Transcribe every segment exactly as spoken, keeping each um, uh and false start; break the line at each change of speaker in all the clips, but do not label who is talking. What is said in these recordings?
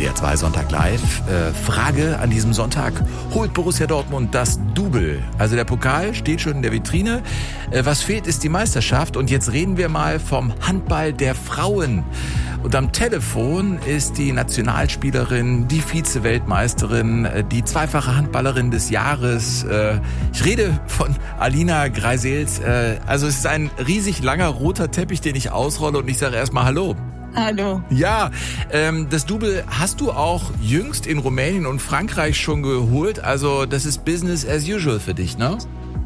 S W R zwei Sonntag live. Äh, Frage an diesem Sonntag. Holt Borussia Dortmund das Double? Also der Pokal steht schon in der Vitrine. Äh, was fehlt, ist die Meisterschaft. Und jetzt reden wir mal vom Handball der Frauen. Und am Telefon ist die Nationalspielerin, die Vize-Weltmeisterin, die zweifache Handballerin des Jahres. Ich rede von Alina Greisels. Also es ist ein riesig langer roter Teppich, den ich ausrolle und ich sage erstmal Hallo.
Hallo.
Ja, ähm, das Double hast du auch jüngst in Rumänien und Frankreich schon geholt. Also das ist Business as usual für dich, ne?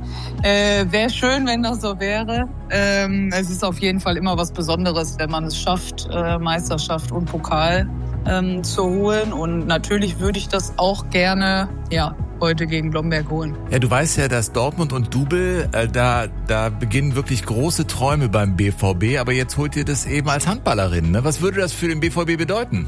Äh, wäre schön, wenn das so wäre. Ähm, es ist auf jeden Fall immer was Besonderes, wenn man es schafft, äh, Meisterschaft und Pokal ähm, zu holen. Und natürlich würde ich das auch gerne, ja, heute gegen Blomberg holen.
Ja, du weißt ja, dass Dortmund und Double, äh, da, da beginnen wirklich große Träume beim B V B. Aber jetzt holt ihr das eben als Handballerin, ne? Was würde das für den B V B bedeuten?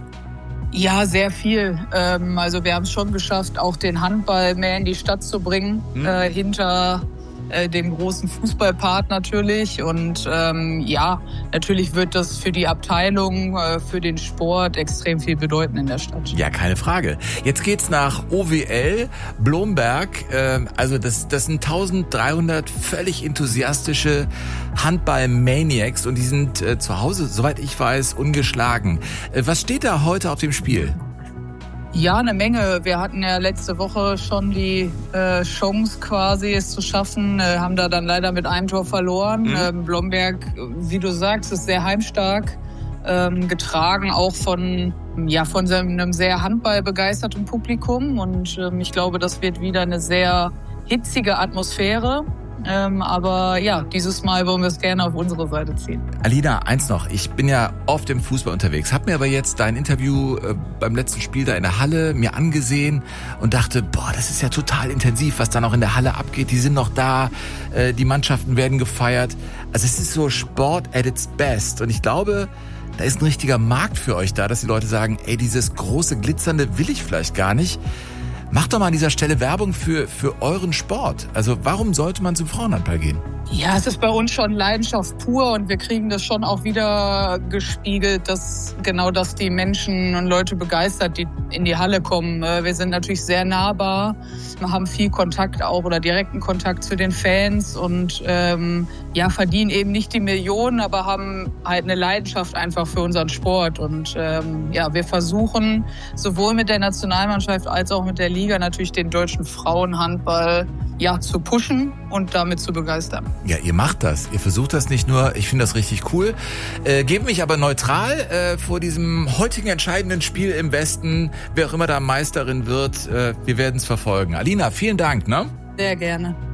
Ja, sehr viel. Ähm, also wir haben es schon geschafft, auch den Handball mehr in die Stadt zu bringen, hm. äh, hinter dem großen Fußballpart natürlich. Und ähm, ja, natürlich wird das für die Abteilung, äh, für den Sport extrem viel bedeuten in der Stadt.
Ja, keine Frage. Jetzt geht's nach O W L, Blomberg. Äh, also das, das sind dreizehnhundert völlig enthusiastische Handball-Maniacs und die sind äh, zu Hause, soweit ich weiß, ungeschlagen. Äh, was steht da heute auf dem Spiel?
Ja, eine Menge. Wir hatten ja letzte Woche schon die äh, Chance quasi, es zu schaffen, äh, haben da dann leider mit einem Tor verloren. Mhm. Ähm, Blomberg, wie du sagst, ist sehr heimstark, ähm, getragen auch von ja von einem sehr handballbegeisterten Publikum. Und ähm, ich glaube, das wird wieder eine sehr hitzige Atmosphäre. Ähm, aber ja, dieses Mal wollen wir es gerne auf unsere Seite ziehen.
Alina, eins noch. Ich bin ja oft im Fußball unterwegs, hab mir aber jetzt dein Interview äh, beim letzten Spiel da in der Halle mir angesehen und dachte, boah, das ist ja total intensiv, was da noch in der Halle abgeht. Die sind noch da, äh, die Mannschaften werden gefeiert. Also es ist so Sport at its best. Und ich glaube, da ist ein richtiger Markt für euch da, dass die Leute sagen, ey, dieses große Glitzernde will ich vielleicht gar nicht. Macht doch mal an dieser Stelle Werbung für, für euren Sport. Also warum sollte man zum Frauenhandball gehen?
Ja, es ist bei uns schon Leidenschaft pur und wir kriegen das schon auch wieder gespiegelt, dass genau das die Menschen und Leute begeistert, die in die Halle kommen. Wir sind natürlich sehr nahbar, wir haben viel Kontakt auch oder direkten Kontakt zu den Fans und ähm, ja, verdienen eben nicht die Millionen, aber haben halt eine Leidenschaft einfach für unseren Sport. Und ähm, ja, wir versuchen sowohl mit der Nationalmannschaft als auch mit der Liga natürlich den deutschen Frauenhandball ja, zu pushen und damit zu begeistern.
Ja, ihr macht das. Ihr versucht das nicht nur. Ich finde das richtig cool. Äh, gebe mich aber neutral äh, vor diesem heutigen entscheidenden Spiel im Westen. Wer auch immer da Meisterin wird, äh, wir werden es verfolgen. Alina, vielen Dank, ne?
Sehr gerne.